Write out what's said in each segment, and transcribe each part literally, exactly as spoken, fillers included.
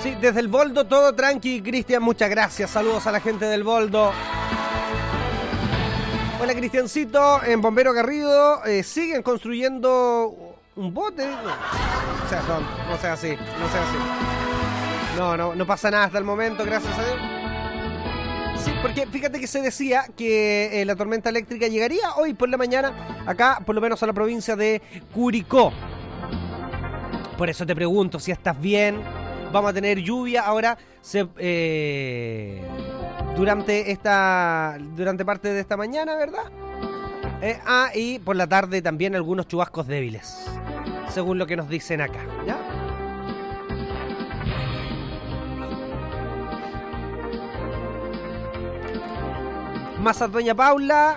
Sí, desde el Boldo todo tranqui, Cristian, muchas gracias. Saludos a la gente del Boldo. Hola, Cristiancito, en Bombero Garrido eh, siguen construyendo un bote. O sea, no, no sea así, no sea así. No, no, no pasa nada hasta el momento, gracias a Dios. Sí, porque fíjate que se decía que eh, la tormenta eléctrica llegaría hoy por la mañana acá, por lo menos a la provincia de Curicó. Por eso te pregunto si estás bien. Vamos a tener lluvia ahora se, eh, durante esta durante parte de esta mañana, ¿verdad? Eh, ah, y por la tarde también algunos chubascos débiles, según lo que nos dicen acá, ¿ya? Más a doña Paula.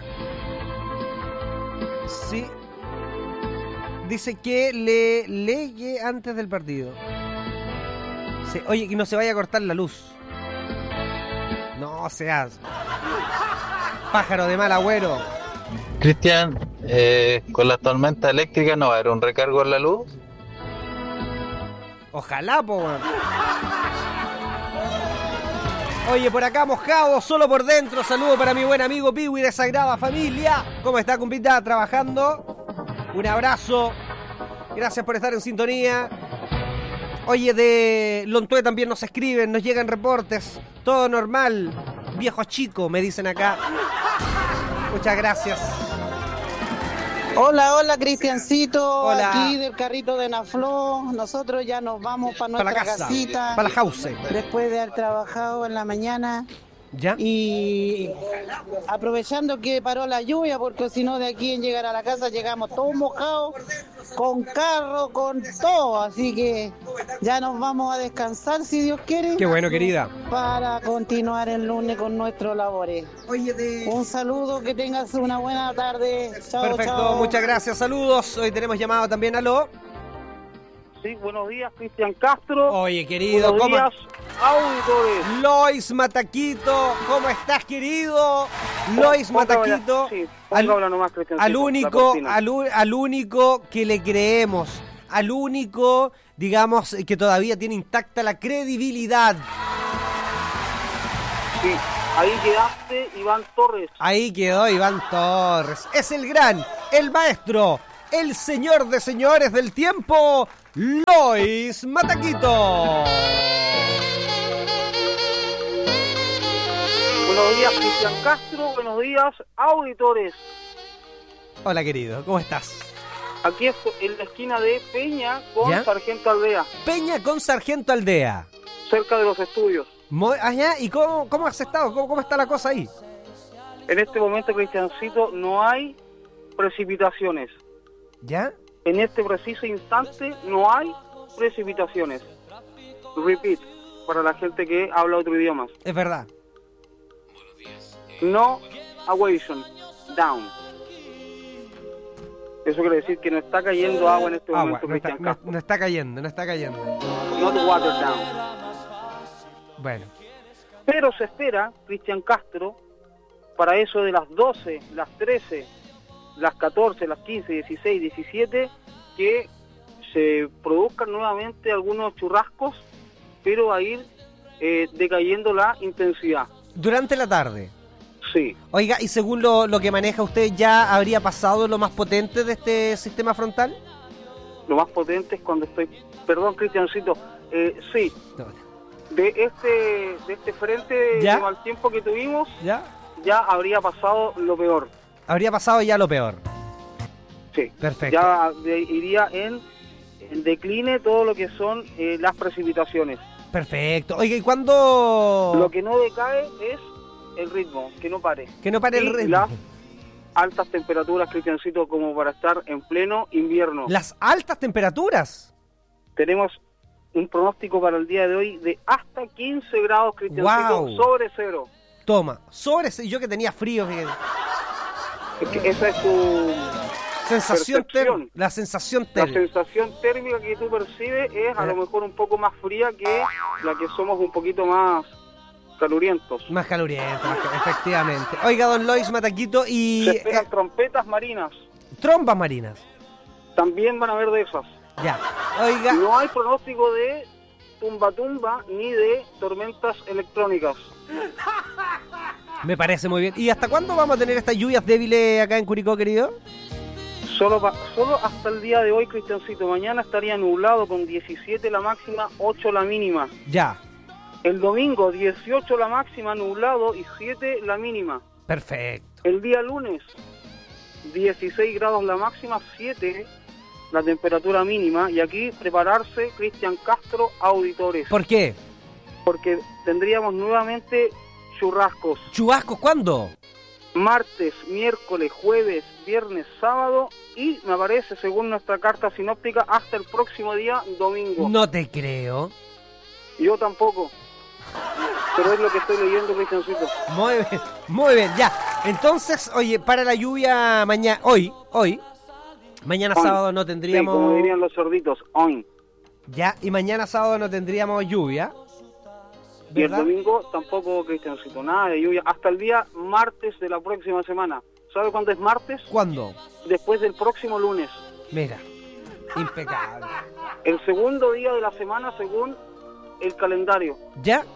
Sí. Dice que le legue antes del partido. Sí. Oye, que no se vaya a cortar la luz. No seas pájaro de mal agüero. Cristian, eh, con la tormenta eléctrica no va a haber un recargo en la luz. Ojalá, po, man. Oye, por acá mojado, solo por dentro. Saludo para mi buen amigo Piwi de Sagrada Familia. ¿Cómo está, compita? ¿Trabajando? Un abrazo. Gracias por estar en sintonía. Oye, de Lontué también nos escriben, nos llegan reportes. Todo normal. Viejo chico, me dicen acá. Muchas gracias. Hola, hola, Cristiancito. Hola. Aquí del carrito de Nafló. Nosotros ya nos vamos para nuestra para la casa, casita. para la house. Después de haber trabajado en la mañana. ¿Ya? Y aprovechando que paró la lluvia, porque si no de aquí en llegar a la casa llegamos todos mojados, con carro, con todo. Así que ya nos vamos a descansar, si Dios quiere. Qué bueno, querida. Para continuar el lunes con nuestros labores. Un saludo, que tengas una buena tarde. Chao, perfecto, chao. muchas gracias, saludos. Hoy tenemos llamado también, aló. Sí, buenos días, Cristian Castro. Oye, querido, buenos ¿cómo? días, auditores. Lois Mataquito, ¿cómo estás, querido? Lois Mataquito, Sí, al, nomás, al único, al, al único que le creemos, al único, digamos, que todavía tiene intacta la credibilidad. Sí, ahí quedaste, Iván Torres. Ahí quedó Iván Torres. Es el gran, el maestro, el señor de señores del tiempo, Lois Mataquito. Buenos días, Cristian Castro. Buenos días, auditores. Hola, querido, ¿cómo estás? Aquí es en la esquina de Peña con ¿Ya? Sargento Aldea. Peña con Sargento Aldea. Cerca de los estudios. Muy, allá, ¿y cómo, cómo has estado? ¿Cómo, ¿Cómo está la cosa ahí? En este momento, Cristiancito, no hay precipitaciones. ¿Ya? En este preciso instante no hay precipitaciones. Repeat, para la gente que habla otro idioma. Es verdad. No aggravation, down. Eso quiere decir que no está cayendo agua en este Agua, momento, no está, Cristian no, Castro. no está cayendo, no está cayendo. Not water down. Bueno. Pero se espera, Cristian Castro, para eso de las doce, las trece, las catorce, las quince, dieciséis, diecisiete, que se produzcan nuevamente algunos churrascos, pero a ir eh, decayendo la intensidad. Durante la tarde. Sí. Oiga, y según lo, lo que maneja usted, ¿ya habría pasado lo más potente de este sistema frontal? Lo más potente es cuando estoy... Perdón, Cristiancito. Eh, sí. No. De este, de este frente ¿Ya? de mal tiempo que tuvimos, ¿Ya? ya habría pasado lo peor. Habría pasado ya lo peor. Sí. Perfecto. Ya de- iría en, en decline todo lo que son eh, las precipitaciones. Perfecto. Oiga, ¿y cuándo...? Lo que no decae es el ritmo, que no pare. Que no pare el Y ritmo. las altas temperaturas, Cristiancito, como para estar en pleno invierno. Las altas temperaturas. Tenemos un pronóstico para el día de hoy de hasta quince grados, Cristiancito, Guau. sobre cero. Toma, sobre ese- yo que tenía frío, fíjate. Es que esa es tu Sensación percepción. térmica. La sensación La térmica. sensación térmica que tú percibes es a Eh. lo mejor un poco más fría que la que somos un poquito más calurientos. Más caluriento, más cal- efectivamente. Oiga, don Lois Mataquito, y... Se esperan eh, trompetas marinas, trombas marinas. también van a haber de esas. Ya. Oiga, No hay pronóstico de tumba tumba ni de tormentas electrónicas. Me parece muy bien. ¿Y hasta cuándo vamos a tener estas lluvias débiles acá en Curicó, querido? Solo, pa- solo hasta el día de hoy, Cristiancito. Mañana estaría nublado con diecisiete la máxima, ocho la mínima. Ya. El domingo, dieciocho la máxima, nublado y siete la mínima. Perfecto. El día lunes, dieciséis grados la máxima, siete la temperatura mínima. Y aquí prepararse, Cristian Castro, auditores. ¿Por qué? Porque tendríamos nuevamente churrascos. ¿Chubascos cuándo? Martes, miércoles, jueves, viernes, sábado y, me parece, según nuestra carta sinóptica, hasta el próximo día, domingo. No te creo. Yo tampoco. Pero es lo que estoy leyendo, Cristiancito. Muy bien, muy bien, ya. Entonces, oye, para la lluvia mañana, hoy, hoy, mañana On. sábado no Sí, tendríamos... como dirían los sorditos, on. Ya, y mañana sábado no tendríamos lluvia. Y el ¿Verdad? domingo tampoco, Cristiancito, nada de lluvia. Hasta el día martes de la próxima semana. ¿Sabe cuándo es martes? ¿Cuándo? Después del próximo lunes. Mira, impecable. El segundo día de la semana según el calendario. ¿Ya?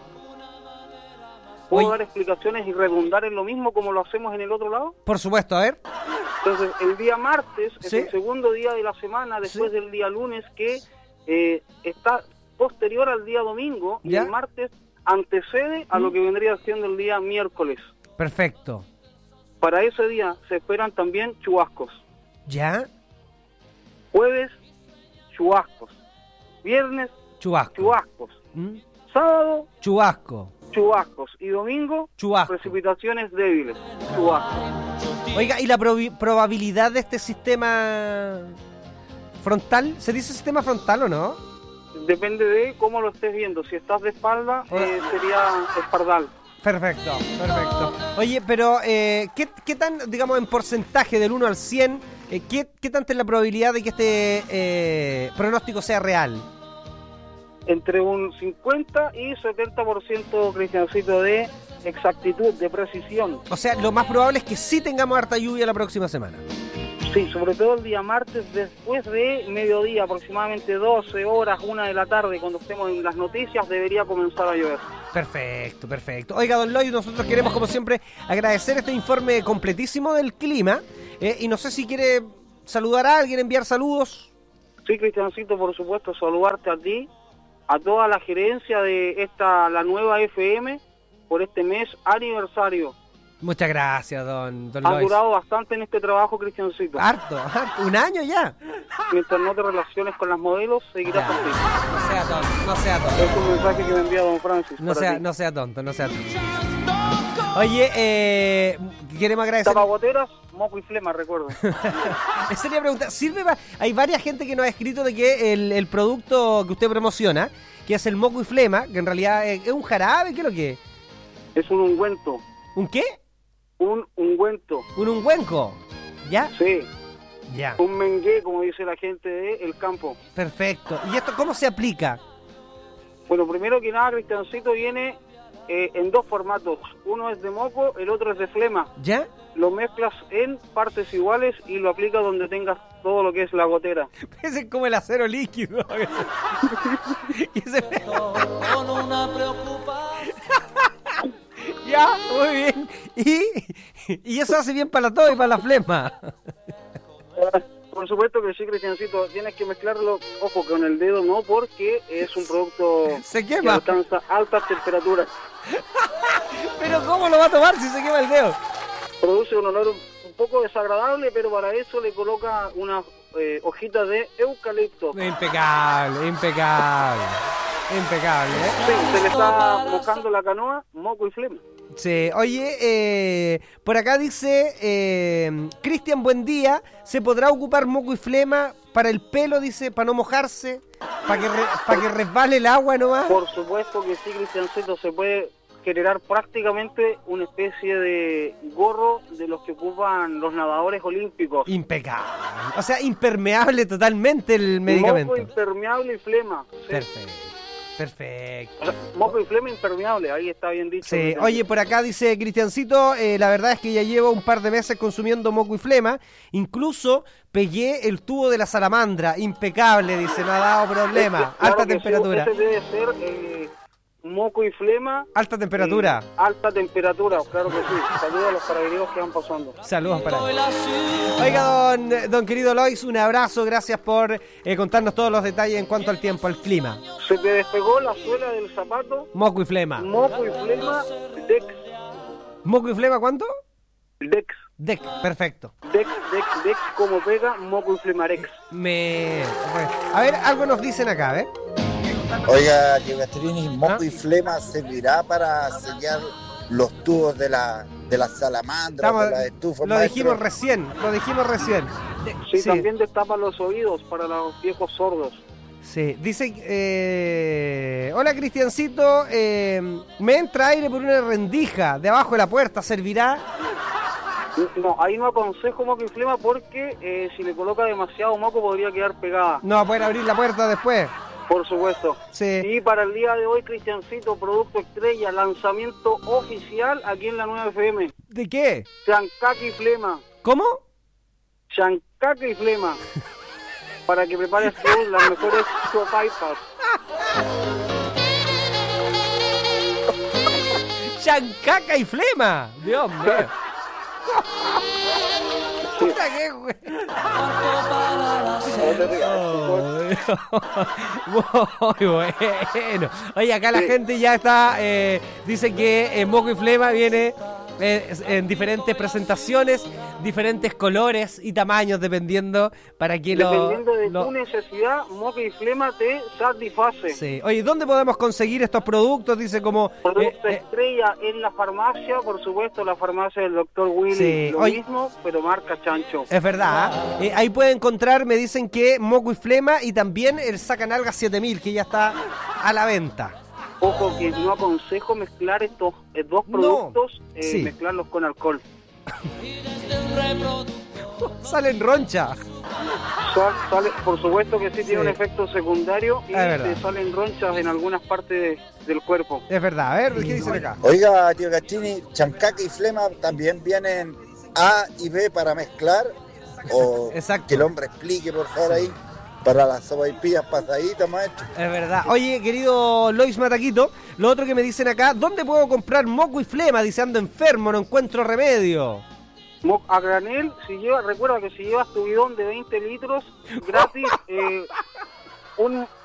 ¿Puedo Oye. dar explicaciones y redundar en lo mismo como lo hacemos en el otro lado? Por supuesto, a ver. Entonces, el día martes es Sí. el segundo día de la semana después Sí. del día lunes que eh, está posterior al día domingo y ¿Ya? el martes antecede a lo que vendría siendo el día miércoles. Perfecto. Para ese día se esperan también chubascos. ¿Ya? Jueves, chubascos. Viernes, Chubasco. chubascos. ¿Mm? Sábado, Chubasco. chubascos. Y domingo, Chubasco. precipitaciones débiles. Chubascos. Oiga, ¿y la probi- probabilidad de este sistema frontal? ¿Se dice sistema frontal o no? Depende de cómo lo estés viendo. Si estás de espalda, eh, sería espardal. Perfecto, perfecto. Oye, pero eh, ¿qué, ¿qué tan, digamos, en porcentaje del uno al cien, eh, ¿qué, qué tanta es la probabilidad de que este eh, pronóstico sea real? Entre un cincuenta y setenta por ciento, Cristiancito, de exactitud, de precisión. O sea, lo más probable es que sí tengamos harta lluvia la próxima semana. Sí, sobre todo el día martes, después de mediodía, aproximadamente doce horas, una de la tarde, cuando estemos en las noticias, debería comenzar a llover. Perfecto, perfecto. Oiga, don Lloyd, nosotros queremos, como siempre, agradecer este informe completísimo del clima. eh, y no sé si quiere saludar a alguien, enviar saludos. Sí, Cristiancito, por supuesto, saludarte a ti, a toda la gerencia de esta, la nueva F M, por este mes aniversario. Muchas gracias, don, don Has Lloyd. durado bastante en este trabajo, Cristiancito. Harto, harto, un año ya. Mientras no te relaciones con las modelos, seguirás Ya. así. No sea tonto, no sea tonto. Es un mensaje que me envía don Francis. No para sea, ti. no sea tonto, no sea tonto. Oye, eh, queremos agradecer. Tapagoteras, moco y flema, recuerdo. Esa sería pregunta. ¿Sirve para.? Hay varias gente que nos ha escrito de que el, el producto que usted promociona, que es el moco y flema, que en realidad es, es un jarabe, ¿qué es lo que es? Es un ungüento. ¿Un qué? Un ungüento. ¿Un ungüenco? ¿Ya? Sí. Ya. Un mengué, como dice la gente del campo. Perfecto. ¿Y esto cómo se aplica? Bueno, primero que nada, Cristiancito viene eh, en dos formatos. Uno es de moco, el otro es de flema. ¿Ya? Lo mezclas en partes iguales y lo aplicas donde tengas todo lo que es la gotera. Ese es como el acero líquido. Y se- Ya, muy bien. Y, y eso hace bien para la tos y para la flema. Por supuesto que sí, Cristiancito, tienes que mezclarlo, ojo, con el dedo no, porque es un producto Se que quema. alcanza altas temperaturas. Pero ¿cómo lo va a tomar si se quema el dedo? Produce un olor un poco desagradable, pero para eso le coloca unas eh, hojitas de eucalipto. Impecable, impecable. Impecable, ¿eh? Sí, se le está mojando la canoa, moco y flema. Sí, oye, eh, por acá dice eh, Cristian, buen día. ¿Se podrá ocupar moco y flema para el pelo, dice, para no mojarse? ¿Para que, re- para que resbale el agua nomás? Por supuesto que sí, Cristiancito, se puede generar prácticamente una especie de gorro de los que ocupan los nadadores olímpicos. Impecable. O sea, impermeable totalmente el Moco medicamento. impermeable y flema. Sí. Perfecto. Perfecto. O sea, moco y flema impermeable, ahí está bien dicho. Sí, oye, por acá dice Cristiancito, eh, la verdad es que ya llevo un par de meses consumiendo moco y flema, incluso pegué el tubo de la salamandra, impecable, dice, no ha dado problema, Claro alta que temperatura. Sí, ese debe ser eh, moco y flema. Alta temperatura. eh, alta temperatura, claro que sí. Saludos a los carabineros que van pasando. Saludos para él. Oiga, don, don querido Lois, un abrazo, gracias por eh, contarnos todos los detalles en cuanto al tiempo, al clima. Se te despegó la suela del zapato, Moco y flema. moco y flema, Dex. ¿Moco y flema cuánto? Dex. Dec, perfecto. Dex, Dex, Dex, como pega, moco y flemarex. Me... A ver, algo nos dicen acá, a ver. Oiga, tío Gastrini, moco ¿Ah? y flema servirá para sellar los tubos de la de las salamandras, Estamos- de las estufas, lo maestro? dijimos recién, lo dijimos recién. Sí, Sí. también destapa los oídos para los viejos sordos. Sí, dice, eh, hola Cristiancito, eh, me entra aire por una rendija debajo de la puerta, ¿servirá? No, ahí no aconsejo moco y flema porque eh, si le coloca demasiado moco podría quedar pegada, No va a poder abrir la puerta después. por supuesto. Sí. Y para el día de hoy, Cristiancito, producto estrella, lanzamiento oficial aquí en la nueva F M. ¿De qué? Chancaca y flema. ¿Cómo? Chancaca y flema. Para que prepares tú las mejores sopaipas. ¡Chancaca y flema! Dios mío. Puta que güey. Muy bueno. Oye, acá la Sí. gente ya está, eh, dice que eh, moco y flema viene eh, en diferentes presentaciones, diferentes colores y tamaños, dependiendo para que lo... Dependiendo de lo- tu necesidad, moco y flema te satisface. Sí. Oye, ¿dónde podemos conseguir estos productos? Dice como... Producto eh, eh, estrella en la farmacia, por supuesto, la farmacia del doctor Willy. Sí. Lo Oye. mismo, pero marca chancho. Es verdad, ¿eh? Eh, ahí puede encontrar, me dicen que moco y flema y también el sacanalgas siete mil, que ya está a la venta. Ojo que no aconsejo mezclar estos eh, dos No. productos, eh, Sí. mezclarlos con alcohol. Salen roncha. Sal- sale, por supuesto que sí, Sí. tiene un efecto secundario y Es verdad. te salen ronchas en algunas partes de- del cuerpo. Es verdad, a ver, ¿qué dicen acá? Oiga, tío Gastrini, chancaca y flema también vienen A y B para mezclar, o Exacto. que el hombre explique por favor ahí, para las sopaipillas pasaditas, maestro. Es verdad. Oye, querido Lois Mataquito, lo otro que me dicen acá, ¿dónde puedo comprar moco y flema? Dice, ando enfermo, no encuentro remedio. Mo- A granel, si llevas, recuerda que si llevas tu bidón de veinte litros, gratis, eh, un,